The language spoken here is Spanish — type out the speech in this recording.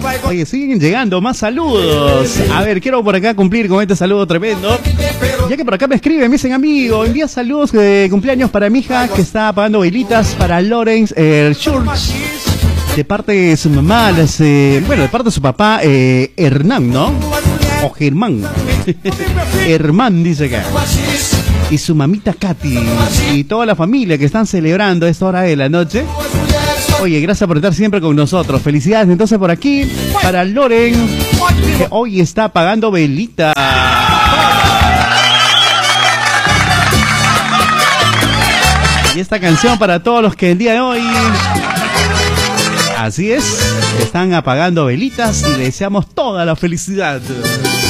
Oye, siguen llegando más saludos. A ver, quiero por acá cumplir con este saludo tremendo. Ya que por acá me escriben, me dicen, amigo, envía saludos de cumpleaños para mi hija que está apagando velitas para Lawrence Schultz. De parte de su mamá, bueno, de parte de su papá, Hernán, ¿no? O Germán. Hermán dice acá. Y su mamita Katy. Y toda la familia que están celebrando a esta hora de la noche. Oye, gracias por estar siempre con nosotros. Felicidades entonces por aquí para Loren, que hoy está apagando velita. Y esta canción para todos los que el día de hoy, así es, están apagando velitas y le deseamos toda la felicidad.